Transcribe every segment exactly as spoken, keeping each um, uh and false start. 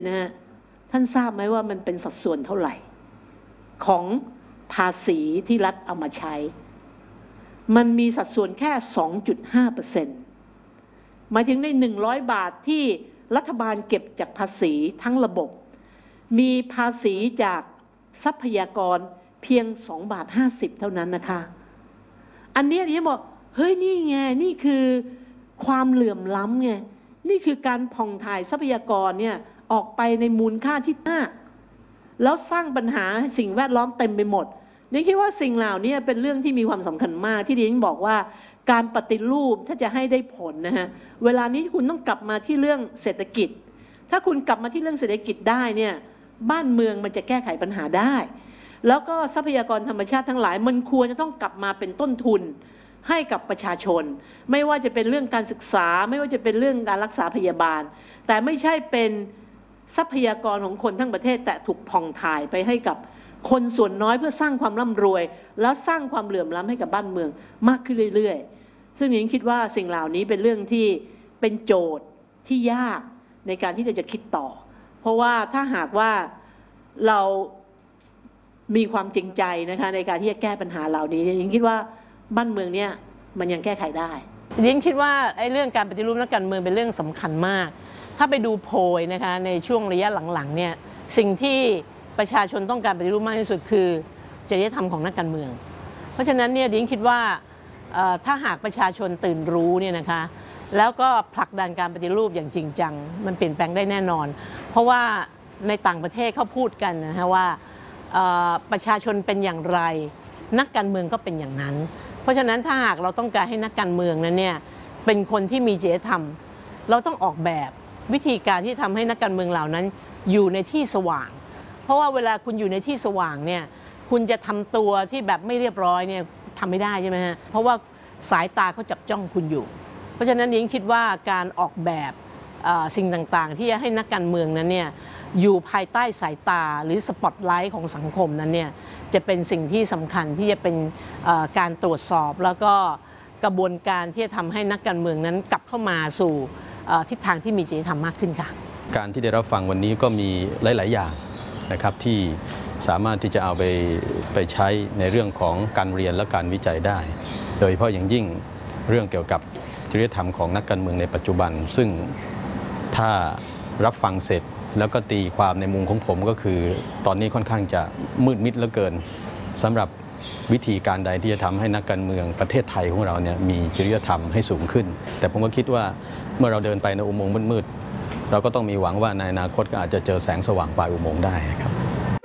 นะฮะท่านทราบไหมว่ามันเป็นสัดส่วนเท่าไหร่ของภาษีที่รัฐเอามาใช้มันมีสัดส่วนแค่ สองจุดห้าเปอร์เซ็นต์ หมายถึงในหนึ่งร้อยบาทที่รัฐบาลเก็บจากภาษีทั้งระบบมีภาษีจากทรัพยากรเพียงสองบาทห้าสิบเท่านั้นนะคะอันนี้ดิฉันบอกเฮ้ยนี่ไงนี่คือความเหลื่อมล้ำไงนี่คือการผ่องถ่ายทรัพยากรเนี่ยออกไปในมูลค่าที่มากแล้วสร้างปัญหาสิ่งแวดล้อมเต็มไปหมดนี่คิดว่าสิ่งเหล่านี้เป็นเรื่องที่มีความสำคัญมากที่ดิฉันบอกว่าการปฏิรูปถ้าจะให้ได้ผลนะฮะเวลานี้คุณต้องกลับมาที่เรื่องเศรษฐกิจถ้าคุณกลับมาที่เรื่องเศรษฐกิจได้เนี่ยบ้านเมืองมันจะแก้ไขปัญหาได้แล้วก็ทรัพยากรธรรมชาติทั้งหลายมันควรจะต้องกลับมาเป็นต้นทุนให้กับประชาชนไม่ว่าจะเป็นเรื่องการศึกษาไม่ว่าจะเป็นเรื่องการรักษาพยาบาลแต่ไม่ใช่เป็นทรัพยากรของคนทั้งประเทศแต่ถูกผ่องถ่ายไปให้กับคนส่วนน้อยเพื่อสร้างความร่ำรวยแล้วสร้างความเหลื่อมล้ำให้กับบ้านเมืองมากขึ้นเรื่อยๆซึ่งผมคิดว่าสิ่งเหล่านี้เป็นเรื่องที่เป็นโจทย์ที่ยากในการที่เราจะคิดต่อเพราะว่าถ้าหากว่าเรามีความจริงใจนะคะในการที่จะแก้ปัญหาเหล่านี้ผมคิดว่าบ้านเมืองเนี่ยมันยังแก้ไขได้ดิฉันคิดว่าไอ้เรื่องการปฏิรูปนักการเมืองเป็นเรื่องสำคัญมากถ้าไปดูโพยนะคะในช่วงระยะหลังๆเนี่ยสิ่งที่ประชาชนต้องการปฏิรูปมากที่สุดคือจริยธรรมของนักการเมืองเพราะฉะนั้นเนี่ยดิฉันคิดว่าถ้าหากประชาชนตื่นรู้เนี่ยนะคะแล้วก็ผลักดันการปฏิรูปอย่างจริงจังมันเปลี่ยนแปลงได้แน่นอนเพราะว่าในต่างประเทศเขาพูดกันนะคะว่าประชาชนเป็นอย่างไรนักการเมืองก็เป็นอย่างนั้นเพราะฉะนั้นถ้าหากเราต้องการให้นักการเมืองนั้นเนี่ยเป็นคนที่มีจริยธรรมเราต้องออกแบบวิธีการที่ทำให้นักการเมืองเหล่านั้นอยู่ในที่สว่างเพราะว่าเวลาคุณอยู่ในที่สว่างเนี่ยคุณจะทำตัวที่แบบไม่เรียบร้อยเนี่ยทำไม่ได้ใช่ไหมฮะเพราะว่าสายตาเขาจับจ้องคุณอยู่เพราะฉะนั้นยิ่งคิดว่าการออกแบบสิ่งต่างๆที่จะให้นักการเมืองนั้นเนี่ยอยู่ภายใต้สายตาหรือสปอตไลท์ของสังคมนั้นเนี่ยจะเป็นสิ่งที่สำคัญที่จะเป็นการตรวจสอบแล้วก็กระบวนการที่จะทำให้นักการเมืองนั้นกลับเข้ามาสู่ทิศทางที่มีจริยธรรมมากขึ้นค่ะการที่ได้รับฟังวันนี้ก็มีหลายๆอย่างนะครับที่สามารถที่จะเอาไปไปใช้ในเรื่องของการเรียนและการวิจัยได้โดยเฉพาะอย่างยิ่งเรื่องเกี่ยวกับจริยธรรมของนักการเมืองในปัจจุบันซึ่งถ้ารับฟังเสร็จแล้วก็ตีความในมุมของผมก็คือตอนนี้ค่อนข้างจะมืดมิดเหลือเกินสำหรับวิธีการใดที่จะทำให้นักการเมืองประเทศไทยของเราเนี่ยมีจริยธรรมให้สูงขึ้นแต่ผมก็คิดว่าเมื่อเราเดินไปในอุโมงค์มืดๆเราก็ต้องมีหวังว่าในอนาคตก็อาจจะเจอแสงสว่างปลายอุโมงค์ได้ครับ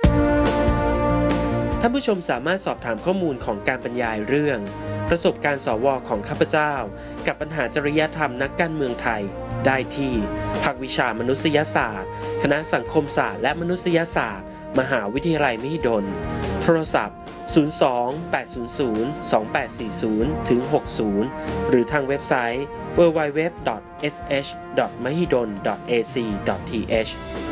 ท่านผู้ชมสามารถสอบถามข้อมูลของการบรรยายเรื่องประสบการณ์สวของข้าพเจ้ากับปัญหาจริยธรรมนักการเมืองไทยได้ที่ภาควิชามนุษยศาสตร์คณะสังคมศาสตร์และมนุษยศาสตร์มหาวิทยาลัยมหิดลโทรศัพท์ศูนย์ สอง แปด ศูนย์ ศูนย์ สอง แปด สี่ ศูนย์ ถึง หกสิบ หรือทางเว็บไซต์ ดับเบิลยู ดับเบิลยู ดับเบิลยู ดอท เอส เอช ดอท มหิดล ดอท เอ ซี ดอท ที เอช